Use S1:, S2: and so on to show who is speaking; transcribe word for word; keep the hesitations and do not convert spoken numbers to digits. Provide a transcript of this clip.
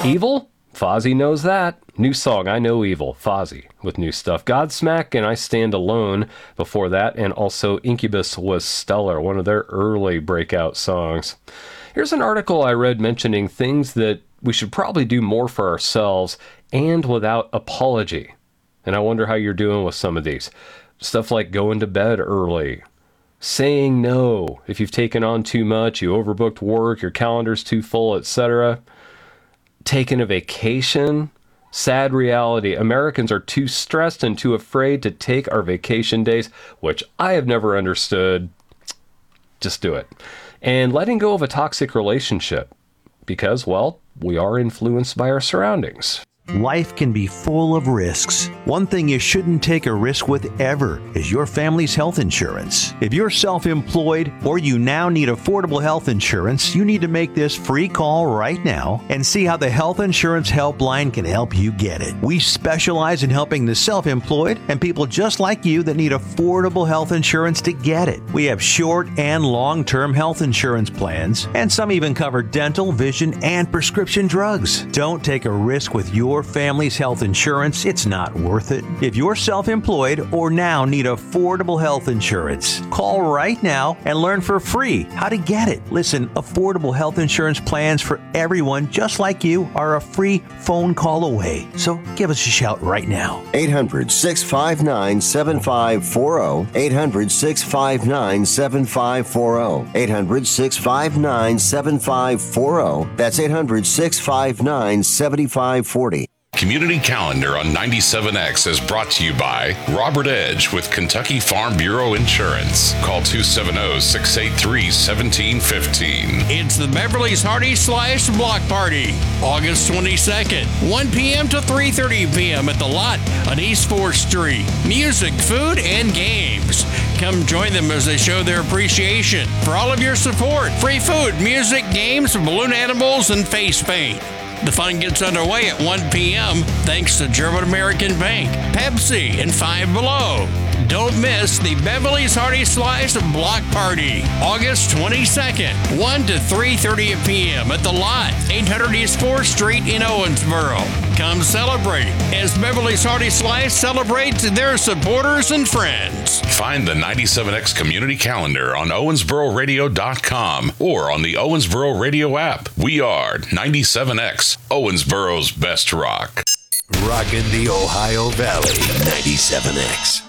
S1: Evil? Fozzy knows that. New song, I Know Evil. Fozzy with new stuff. Godsmack and I Stand Alone before that, and also Incubus was stellar, one of their early breakout songs. Here's an article I read mentioning things that we should probably do more for ourselves and without apology. And I wonder how you're doing with some of these. Stuff like going to bed early, saying no if you've taken on too much, you overbooked work, your calendar's too full, et cetera. Taking a vacation. Sad reality. Americans are too stressed and too afraid to take our vacation days, which I have never understood. Just do it. And letting go of a toxic relationship because, well, we are influenced by our surroundings.
S2: Life can be full of risks. One thing you shouldn't take a risk with ever is your family's health insurance. If you're self-employed or you now need affordable health insurance, you need to make this free call right now and see how the Health Insurance Helpline can help you get it. We specialize in helping the self-employed and people just like you that need affordable health insurance to get it. We have short and long-term health insurance plans, and some even cover dental, vision, and prescription drugs. Don't take a risk with your family's health insurance. It's not worth it. If you're self-employed or now need affordable health insurance, call right now and learn for free how to get it. Listen, affordable health insurance plans for everyone just like you are a free phone call away. So give us a shout right now.
S3: eight hundred, six five nine, seven five four zero. eight hundred, six five nine, seven five four zero. eight hundred, six five nine, seven five four zero. That's eight hundred, six five nine, seven five four zero.
S4: Community Calendar on ninety-seven X is brought to you by Robert Edge with Kentucky Farm Bureau Insurance. Call two seven zero, six eight three, one seven one five.
S5: It's the Beverly's Hearty Slice Block Party, August twenty-second, one p.m. to three thirty p.m. at the lot on East fourth Street. Music, food, and games. Come join them as they show their appreciation for all of your support. Free food, music, games, balloon animals, and face paint. The fun gets underway at one p.m. thanks to German American Bank, Pepsi, and Five Below. Don't miss the Beverly's Hearty Slice Block Party, August twenty-second, one to three thirty p.m. at the lot, eight hundred East fourth Street in Owensboro. Come celebrate as Beverly's Hearty Slice celebrates their supporters and friends.
S4: Find the ninety-seven X Community Calendar on Owensboro Radio dot com or on the Owensboro Radio app. We are ninety-seven X, Owensboro's best rock.
S6: Rockin' the Ohio Valley, ninety-seven X.